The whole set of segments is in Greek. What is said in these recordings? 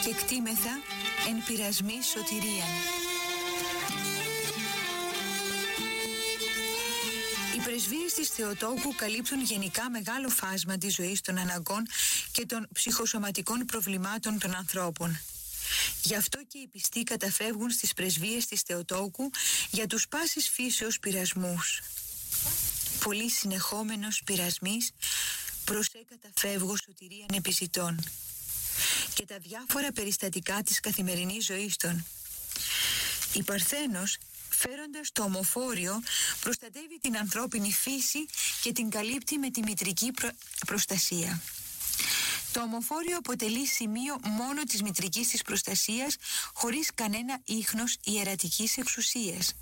και κτήμεθα εν πειρασμή σωτηρίαν. Οι πρεσβείες της Θεοτόκου καλύπτουν γενικά μεγάλο φάσμα της ζωής των αναγκών και των ψυχοσωματικών προβλημάτων των ανθρώπων. Γι' αυτό και οι πιστοί καταφεύγουν στις πρεσβείες της Θεοτόκου για τους πάσης φύσεως πειρασμούς. Πολύ συνεχόμενος πειρασμής προσέ καταφεύγω σωτηρίαν επιζητών, και τα διάφορα περιστατικά της καθημερινής ζωής των. Η Παρθένος, φέροντας το ομοφόριο, προστατεύει την ανθρώπινη φύση και την καλύπτει με τη μητρική προστασία. Το ομοφόριο αποτελεί σημείο μόνο της μητρικής της προστασίας, χωρίς κανένα ίχνος ιερατικής εξουσίας.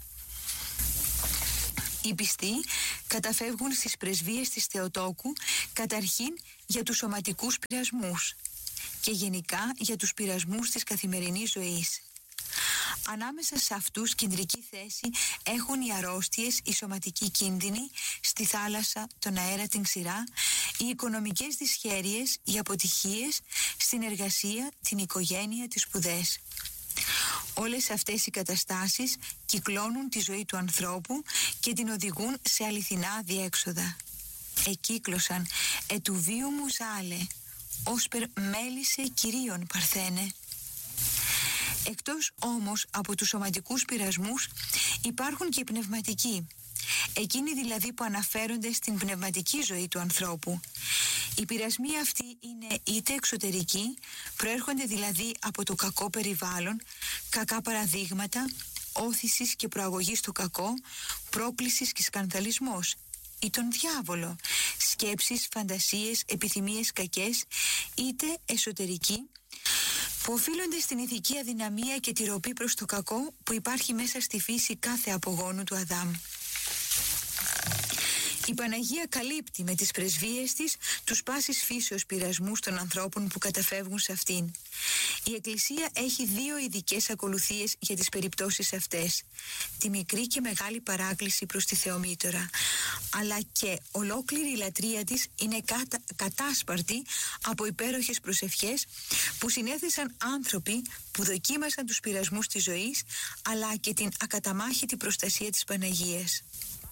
Οι πιστοί καταφεύγουν στις πρεσβείες της Θεοτόκου καταρχήν για τους σωματικούς πειρασμούς και γενικά για τους πειρασμούς της καθημερινής ζωής. Ανάμεσα σε αυτούς κεντρική θέση έχουν οι αρρώστιες, οι σωματικοί κίνδυνοι, στη θάλασσα, τον αέρα, την ξηρά, οι οικονομικές δυσχέρειες, οι αποτυχίες, στην εργασία, την οικογένεια, τις σπουδές. Όλες αυτές οι καταστάσεις κυκλώνουν τη ζωή του ανθρώπου και την οδηγούν σε αληθινά διέξοδα. Εκύκλωσαν ετου βίου μου ζάλε, όσπερ μέλησε κυρίων Παρθένε. Εκτός όμως από τους σωματικούς πειρασμούς υπάρχουν και οι πνευματικοί, εκείνοι δηλαδή που αναφέρονται στην πνευματική ζωή του ανθρώπου. Οι πειρασμοί αυτοί είναι είτε εξωτερικοί, προέρχονται δηλαδή από το κακό περιβάλλον, κακά παραδείγματα, όθησης και προαγωγή στο κακό, πρόκλησης και σκανδαλισμός, ή τον διάβολο, σκέψεις, φαντασίες, επιθυμίες κακές, είτε εσωτερικοί, που οφείλονται στην ηθική αδυναμία και τη ροπή προς το κακό που υπάρχει μέσα στη φύση κάθε απογόνου του Αδάμ. Η Παναγία καλύπτει με τις πρεσβείες της τους πάσης φύσεως πειρασμούς των ανθρώπων που καταφεύγουν σε αυτήν. Η Εκκλησία έχει δύο ειδικές ακολουθίες για τις περιπτώσεις αυτές: τη μικρή και μεγάλη παράκληση προς τη Θεομήτωρα, αλλά και ολόκληρη η λατρεία της είναι κατάσπαρτη από υπέροχες προσευχές που συνέθεσαν άνθρωποι που δοκίμασαν τους πειρασμούς της ζωής, αλλά και την ακαταμάχητη προστασία της Παναγίας.